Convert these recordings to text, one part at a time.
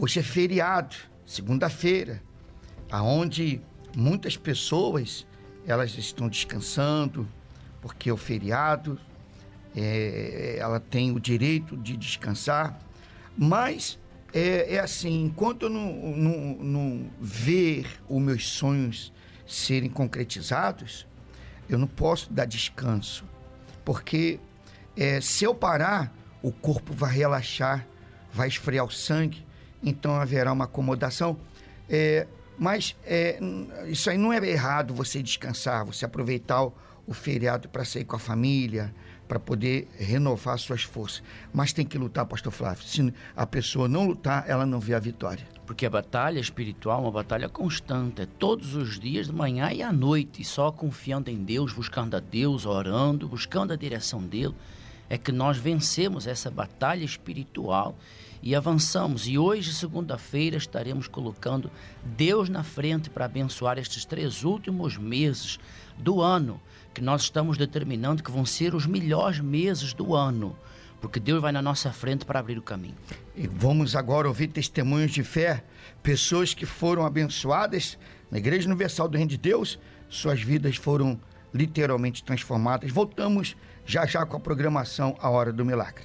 Hoje é feriado, segunda-feira, aonde muitas pessoas elas estão descansando, porque é o feriado, ela tem o direito de descansar, mas é assim, enquanto eu não ver os meus sonhos serem concretizados, eu não posso dar descanso, porque se eu parar, o corpo vai relaxar, vai esfriar o sangue, então haverá uma acomodação. Mas isso aí não é errado, você descansar, você aproveitar o feriado para sair com a família, para poder renovar suas forças. Mas tem que lutar, pastor Flávio. Se a pessoa não lutar, ela não vê a vitória. Porque a batalha espiritual é uma batalha constante, é todos os dias, de manhã e à noite, só confiando em Deus, buscando a Deus, orando, buscando a direção dele, é que nós vencemos essa batalha espiritual e avançamos. E hoje, segunda-feira, estaremos colocando Deus na frente para abençoar estes 3 últimos meses do ano, que nós estamos determinando que vão ser os melhores meses do ano, porque Deus vai na nossa frente para abrir o caminho. E vamos agora ouvir testemunhos de fé, pessoas que foram abençoadas na Igreja Universal do Reino de Deus, suas vidas foram literalmente transformadas. Voltamos já com a programação A Hora do Milagre.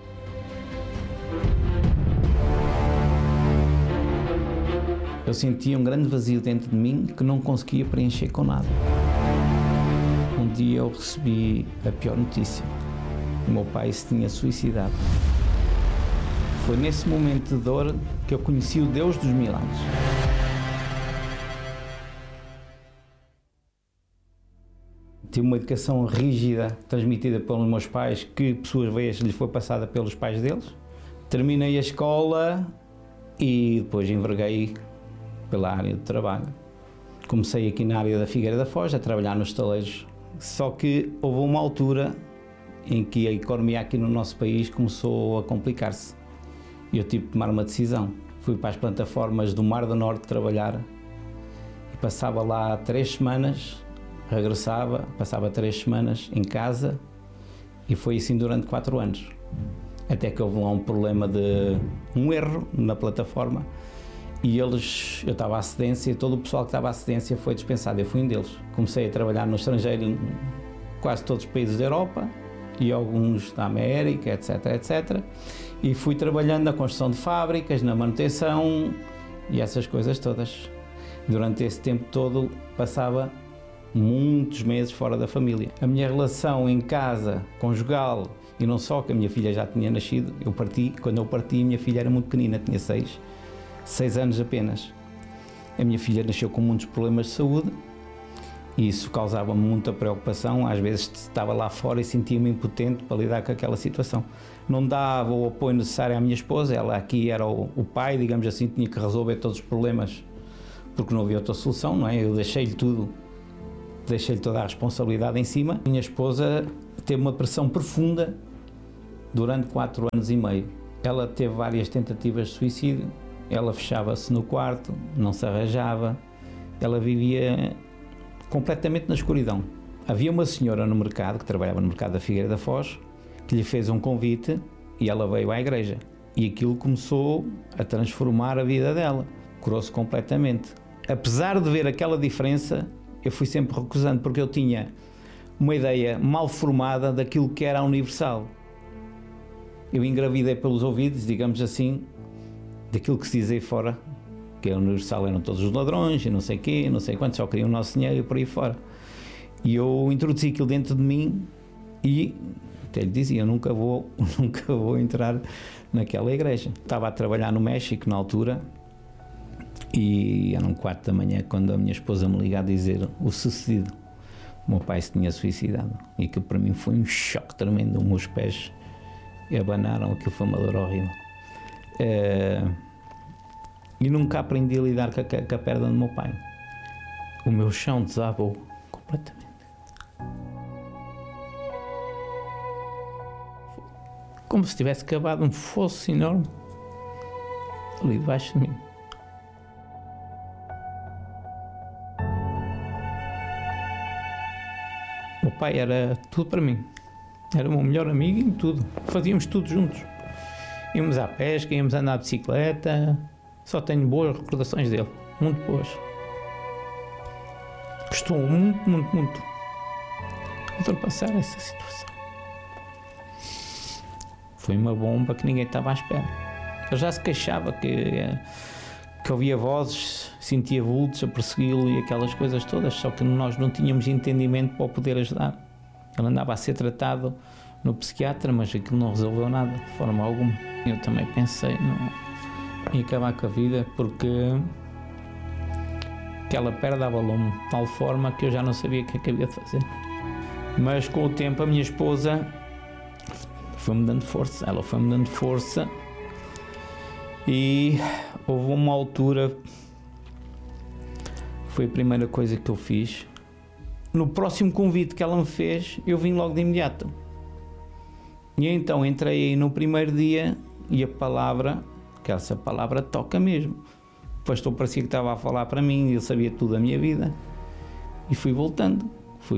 Eu sentia um grande vazio dentro de mim que não conseguia preencher com nada. Um dia eu recebi a pior notícia. O meu pai se tinha suicidado. Foi nesse momento de dor que eu conheci o Deus dos milagres. Tive uma educação rígida, transmitida pelos meus pais, que por suas vezes lhes foi passada pelos pais deles. Terminei a escola e depois enverguei pela área de trabalho. Comecei aqui na área da Figueira da Foz a trabalhar nos estaleiros, só que houve uma altura em que a economia aqui no nosso país começou a complicar-se e eu tive que tomar uma decisão. Fui para as plataformas do Mar do Norte trabalhar e passava lá 3 semanas, regressava, passava 3 semanas em casa e foi assim durante 4 anos. Até que houve lá um problema de um erro na plataforma e eu estava à cedência e todo o pessoal que estava à cedência foi dispensado, eu fui um deles. Comecei a trabalhar no estrangeiro em quase todos os países da Europa e alguns da América, etc. E fui trabalhando na construção de fábricas, na manutenção e essas coisas todas. Durante esse tempo todo passava muitos meses fora da família. A minha relação em casa, conjugal, e não só, que a minha filha já tinha nascido, quando eu parti, a minha filha era muito pequenina, tinha 6 anos apenas. A minha filha nasceu com muitos problemas de saúde e isso causava-me muita preocupação. Às vezes estava lá fora e sentia-me impotente para lidar com aquela situação. Não dava o apoio necessário à minha esposa, ela aqui era o pai, digamos assim, tinha que resolver todos os problemas porque não havia outra solução, não é? Eu deixei-lhe toda a responsabilidade em cima. Minha esposa teve uma pressão profunda durante 4 anos e meio. Ela teve várias tentativas de suicídio, ela fechava-se no quarto, não se arranjava, ela vivia completamente na escuridão. Havia uma senhora no mercado, que trabalhava no mercado da Figueira da Foz, que lhe fez um convite e ela veio à igreja. E aquilo começou a transformar a vida dela, curou-se completamente. Apesar de ver aquela diferença, eu fui sempre recusando, porque eu tinha uma ideia mal formada daquilo que era a Universal. Eu engravidei pelos ouvidos, digamos assim, daquilo que se diz aí fora, que a Universal eram todos os ladrões e não sei quê, não sei quantos, só queriam o nosso dinheiro e por aí fora. E eu introduzi aquilo dentro de mim e até lhe dizia, eu nunca vou entrar naquela igreja. Estava a trabalhar no México na altura e eram 4 da manhã quando a minha esposa me liga a dizer o sucedido. O meu pai se tinha suicidado e aquilo para mim foi um choque tremendo. Os meus pés abanaram, aquilo foi uma dor horrível. E nunca aprendi a lidar com a perda do meu pai. O meu chão desabou completamente. Como se tivesse cavado um fosso enorme ali debaixo de mim. O meu pai era tudo para mim. Era o meu melhor amigo em tudo. Fazíamos tudo juntos. Íamos à pesca, íamos andar de bicicleta, Só tenho boas recordações dele, muito boas. Custou muito ultrapassar essa situação. Foi uma bomba que ninguém estava à espera. Ele já se queixava que ouvia vozes, sentia vultos a persegui-lo e aquelas coisas todas, só que nós não tínhamos entendimento para o poder ajudar. Ele andava a ser tratado no psiquiatra, mas aquilo não resolveu nada, de forma alguma. Eu também pensei em acabar com a vida, porque aquela perda abalou-me de tal forma que eu já não sabia o que é que havia de fazer. Mas com o tempo a minha esposa foi-me dando força, ela foi-me dando força e houve uma altura, foi a primeira coisa que eu fiz. No próximo convite que ela me fez, eu vim logo de imediato. E então entrei aí no primeiro dia e a palavra, que essa palavra toca mesmo. O pastor parecia que estava a falar para mim, ele sabia tudo da minha vida. E fui voltando.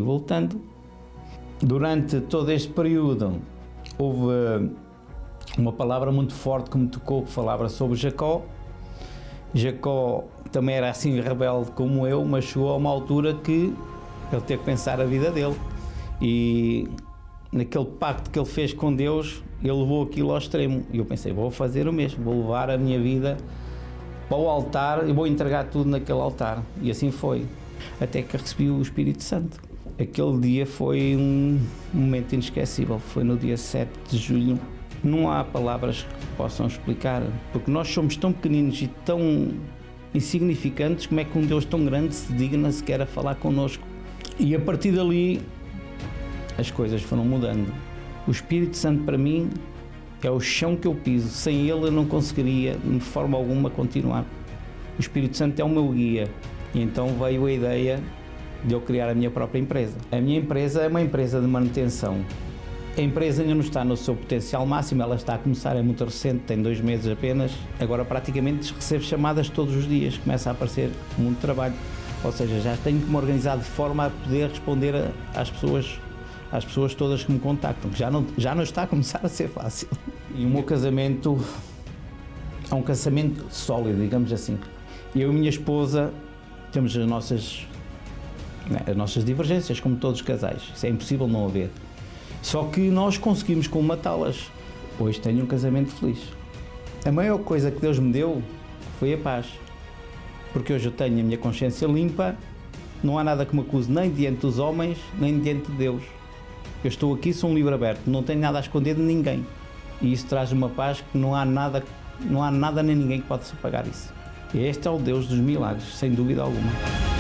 Durante todo este período, houve uma palavra muito forte que me tocou, que falava sobre Jacó. Jacó também era assim rebelde como eu, mas chegou a uma altura que ele teve que pensar a vida dele. E naquele pacto que ele fez com Deus, ele levou aquilo ao extremo. E eu pensei, vou fazer o mesmo, vou levar a minha vida para o altar e vou entregar tudo naquele altar. E assim foi, até que recebi o Espírito Santo. Aquele dia foi um momento inesquecível, foi no dia 7 de julho. Não há palavras que possam explicar, porque nós somos tão pequeninos e tão insignificantes, como é que um Deus tão grande se digna sequer a falar connosco. E a partir dali, as coisas foram mudando. O Espírito Santo para mim é o chão que eu piso, sem ele eu não conseguiria de forma alguma continuar. O Espírito Santo é o meu guia, e então veio a ideia de eu criar a minha própria empresa. A minha empresa é uma empresa de manutenção. A empresa ainda não está no seu potencial máximo, ela está a começar, é muito recente, tem 2 meses apenas. Agora praticamente recebo chamadas todos os dias, começa a aparecer muito trabalho. Ou seja, já tenho que me organizar de forma a poder responder às pessoas todas que me contactam, que já não está a começar a ser fácil. E o meu casamento é um casamento sólido, digamos assim. Eu e a minha esposa temos as nossas divergências, como todos os casais. Isso é impossível não haver. Só que nós conseguimos colmatá-las. Hoje tenho um casamento feliz. A maior coisa que Deus me deu foi a paz. Porque hoje eu tenho a minha consciência limpa, não há nada que me acuse nem diante dos homens, nem diante de Deus. Eu estou aqui, sou um livro aberto, não tenho nada a esconder de ninguém. E isso traz uma paz que não há nada nem ninguém que possa pagar isso. E este é o Deus dos milagres, sem dúvida alguma.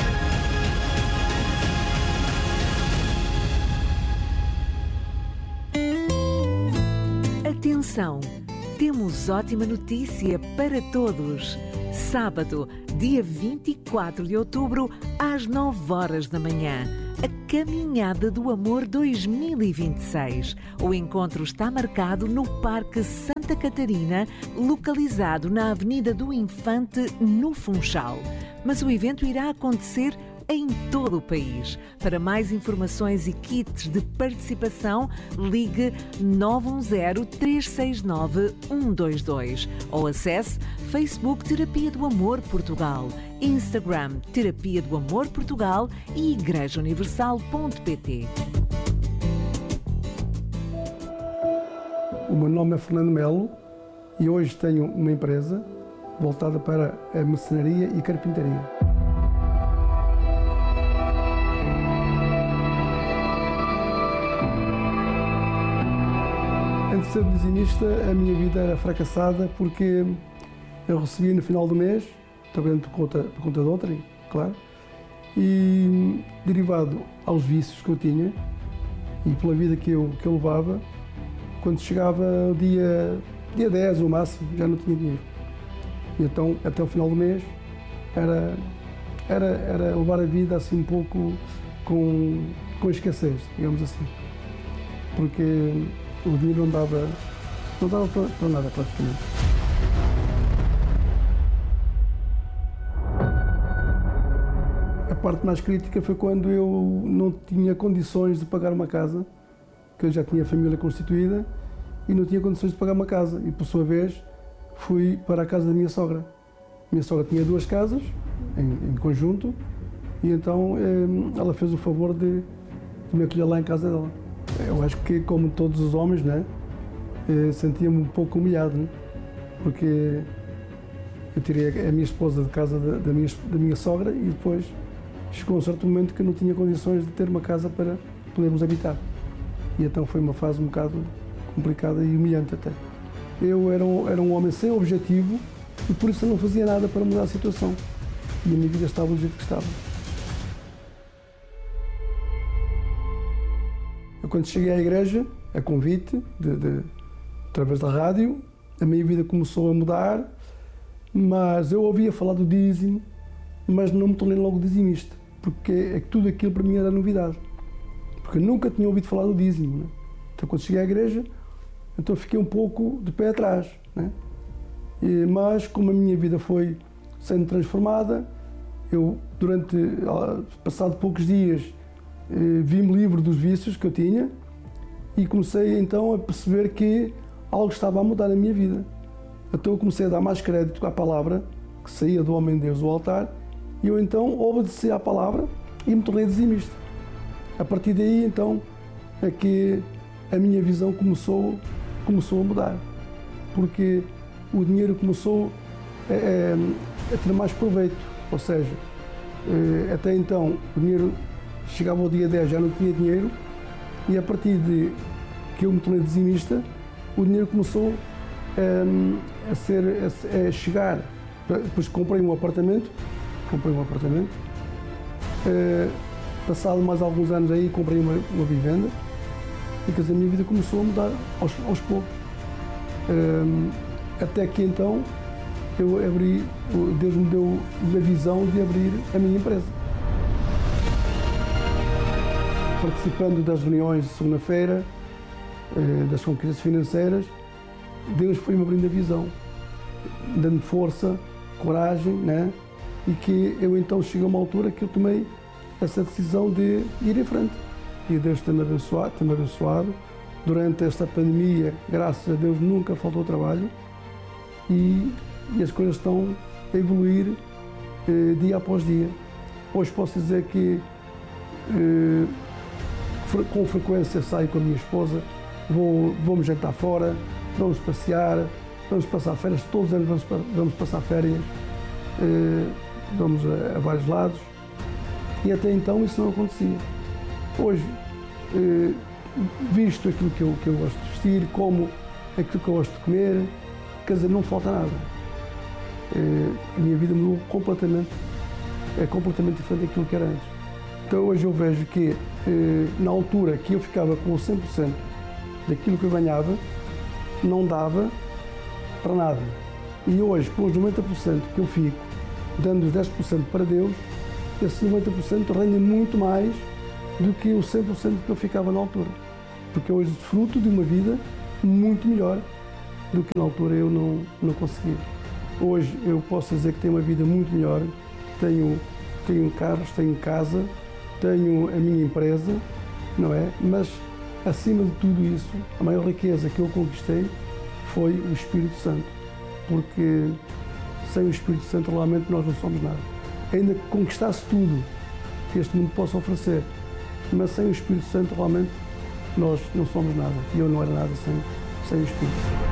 Atenção! Temos ótima notícia para todos. Sábado, dia 24 de outubro, às 9 horas da manhã. A Caminhada do Amor 2026. O encontro está marcado no Parque Santa Catarina, localizado na Avenida do Infante, no Funchal. Mas o evento irá acontecer em todo o país. Para mais informações e kits de participação, ligue 910-369-122 ou acesse Facebook Terapia do Amor Portugal, Instagram Terapia do Amor Portugal e igrejauniversal.pt. O meu nome é Fernando Melo e hoje tenho uma empresa voltada para a marcenaria e carpintaria. Antes de ser desenhista, a minha vida era fracassada porque eu recebia no final do mês, trabalhando por conta de outra, claro, e derivado aos vícios que eu tinha e pela vida que eu levava, quando chegava o dia 10 ou máximo, já não tinha dinheiro. E então, até o final do mês, era levar a vida assim um pouco com escassez, digamos assim. Porque o dinheiro não dava para nada, praticamente. A parte mais crítica foi quando eu não tinha condições de pagar uma casa, que eu já tinha família constituída e não tinha condições de pagar uma casa. E, por sua vez, fui para a casa da minha sogra. Minha sogra tinha 2 casas em conjunto e então ela fez o favor de me acolher lá em casa dela. Eu acho que, como todos os homens, né, sentia-me um pouco humilhado, né, porque eu tirei a minha esposa de casa da minha sogra e depois chegou um certo momento que eu não tinha condições de ter uma casa para podermos habitar. E então foi uma fase um bocado complicada e humilhante até. Eu era um homem sem objetivo e por isso eu não fazia nada para mudar a situação. E a minha vida estava do jeito que estava. Eu, quando cheguei à igreja, a convite, através da rádio, a minha vida começou a mudar, mas eu ouvia falar do dízimo, mas não me tornei logo dizimista, porque é que tudo aquilo para mim era novidade. Porque eu nunca tinha ouvido falar do dízimo, né? Então, quando cheguei à igreja, então fiquei um pouco de pé atrás, né? Mas como a minha vida foi sendo transformada, eu, passado poucos dias, vi-me livre dos vícios que eu tinha e comecei então a perceber que algo estava a mudar na minha vida. Então eu comecei a dar mais crédito à palavra que saía do homem de Deus do altar e eu então obedeci à palavra e me tornei dizimista. A partir daí então é que a minha visão começou a mudar, porque o dinheiro começou a ter mais proveito, ou seja, até então o dinheiro chegava ao dia 10, já não tinha dinheiro e a partir de que eu me tornei dizimista, o dinheiro começou a chegar. Depois comprei um apartamento, passado mais alguns anos aí comprei uma vivenda e que a minha vida começou a mudar aos poucos. Até que então Deus me deu a visão de abrir a minha empresa. Participando das reuniões de segunda-feira, das conquistas financeiras, Deus foi-me abrindo a visão, dando força, coragem, né? E que eu então cheguei a uma altura que eu tomei essa decisão de ir em frente. E Deus tem-me abençoado. Durante esta pandemia, graças a Deus, nunca faltou trabalho e as coisas estão a evoluir dia após dia. Hoje posso dizer que com frequência saio com a minha esposa, vamos jantar fora, vamos passear, vamos passar férias, todos os anos vamos passar férias, vamos a vários lados e até então isso não acontecia. Hoje, visto aquilo que eu gosto de vestir, como aquilo que eu gosto de comer, quer dizer, não falta nada. A minha vida mudou completamente, é completamente diferente daquilo que era antes. Então hoje eu vejo que na altura que eu ficava com 100% daquilo que eu ganhava, não dava para nada. E hoje, com os 90% que eu fico, dando os 10% para Deus, esse 90% rende muito mais do que o 100% que eu ficava na altura. Porque hoje desfruto de uma vida muito melhor do que na altura eu não consegui. Hoje eu posso dizer que tenho uma vida muito melhor, tenho carros, tenho casa, tenho a minha empresa, não é? Mas acima de tudo isso, a maior riqueza que eu conquistei foi o Espírito Santo. Porque sem o Espírito Santo realmente nós não somos nada. Ainda que conquistasse tudo que este mundo possa oferecer, mas sem o Espírito Santo realmente nós não somos nada. E eu não era nada sem o Espírito Santo.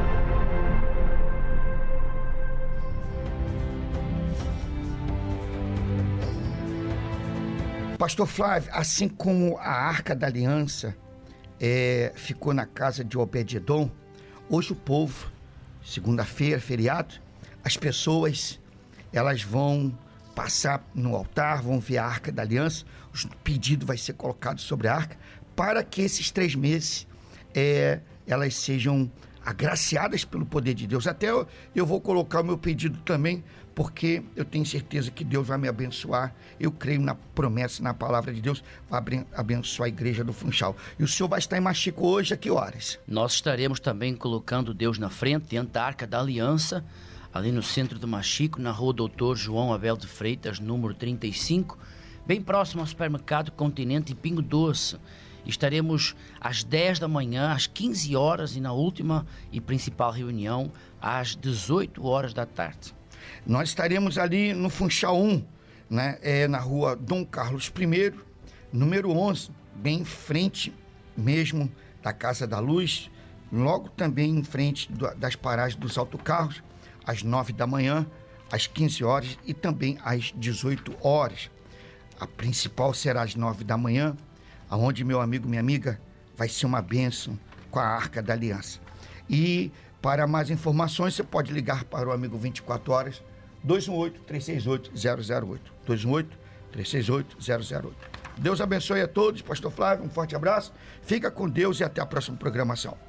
Pastor Flávio, assim como a Arca da Aliança ficou na casa de Obed-Edom, hoje o povo, segunda-feira, feriado, as pessoas, elas vão passar no altar, vão ver a Arca da Aliança, o pedido vai ser colocado sobre a Arca, para que esses 3 meses elas sejam agraciadas pelo poder de Deus. Até eu vou colocar o meu pedido também, porque eu tenho certeza que Deus vai me abençoar. Eu creio na promessa, na palavra de Deus, vai abençoar a igreja do Funchal. E o senhor vai estar em Machico hoje, a que horas? Nós estaremos também colocando Deus na frente, dentro da Arca da Aliança, ali no centro do Machico, na rua Doutor João Abel de Freitas, número 35, bem próximo ao supermercado Continente, em Pingo Doce. Estaremos às 10 da manhã, às 15 horas e na última e principal reunião, às 18 horas da tarde. Nós estaremos ali no Funchal 1, né? Na rua Dom Carlos I, número 11, bem em frente mesmo da Casa da Luz, logo também em frente das paragens dos autocarros, às 9 da manhã, às 15 horas e também às 18 horas. A principal será às 9 da manhã, onde meu amigo, minha amiga, vai ser uma bênção com a Arca da Aliança. E para mais informações, você pode ligar para o amigo 24 horas, 218-368-008. 218-368-008. Deus abençoe a todos. Pastor Flávio, um forte abraço. Fica com Deus e até a próxima programação.